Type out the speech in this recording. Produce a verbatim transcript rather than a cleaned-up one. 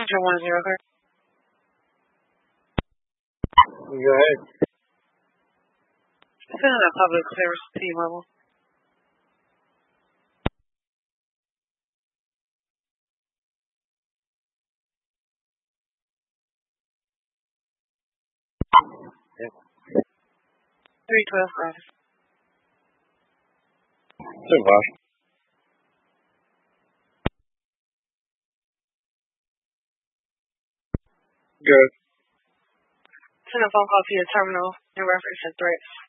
one zero, okay. Go ahead. Send in a public clearance to T-Mobile. Yeah. three twelve, office. Super. Good. Send a phone call to your terminal in reference to threats.